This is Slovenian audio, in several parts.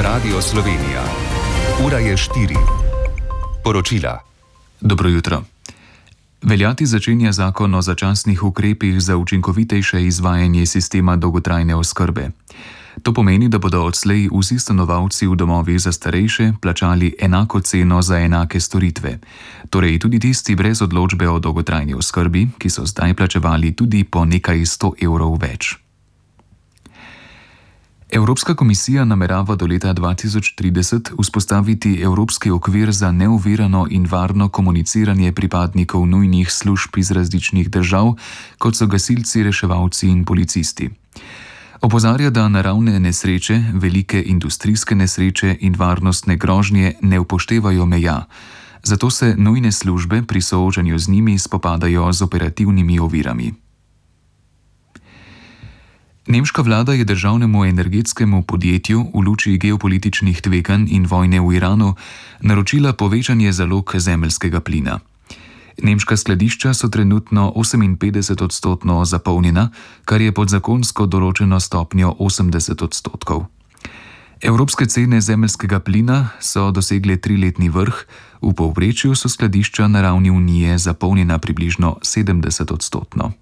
Radio Slovenija. Ura je 4. Poročila. Dobro jutro. Veljati začenja zakon o začasnih ukrepih za učinkovitejše izvajanje sistema dolgotrajne oskrbe. To pomeni, da bodo odslej vsi stanovalci v domovih za starejše plačali enako ceno za enake storitve. Torej tudi tisti brez odločbe o dolgotrajni oskrbi, ki so zdaj plačevali tudi po nekaj 100 evrov več. Evropska komisija namerava do leta 2030 vzpostaviti evropski okvir za neovirano in varno komuniciranje pripadnikov nujnih služb iz različnih držav, kot so gasilci, reševalci in policisti. Opozarja, da naravne nesreče, velike industrijske nesreče in varnostne grožnje ne upoštevajo meja, zato se nujne službe pri soočanju z njimi spopadajo z operativnimi ovirami. Nemška vlada je državnemu energetskemu podjetju v luči geopolitičnih tveganj in vojne v Iranu naročila povečanje zalog zemeljskega plina. Nemška skladišča so trenutno 58% zapolnjena, kar je pod zakonsko določeno stopnjo 80%. Evropske cene zemeljskega plina so dosegle 3-letni vrh, v povprečju so skladišča na ravni Unije zapolnjena približno 70%.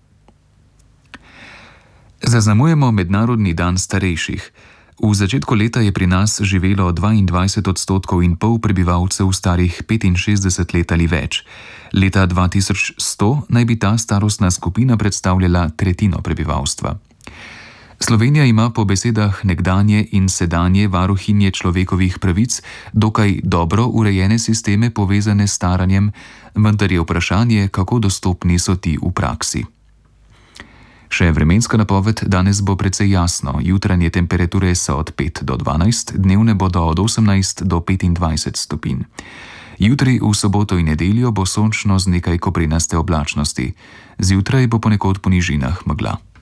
Zaznamujemo Mednarodni dan starejših. V začetku leta je pri nas živelo 22,5% prebivalcev starih 65 let ali več. Leta 2100 naj bi ta starostna skupina predstavljala tretjino prebivalstva. Slovenija ima po besedah nekdanje in sedanje varuhinje človekovih pravic dokaj dobro urejene sisteme povezane s staranjem, vendar je vprašanje, kako dostopni so ti v praksi. Še vremenska napoved: danes bo precej jasno, jutranje temperature so od 5 do 12, dnevne bodo od 18 do 25 stopinj. Jutri v soboto in nedeljo bo sončno z nekaj koprenaste oblačnosti. Zjutraj bo ponekod po nižinah megla.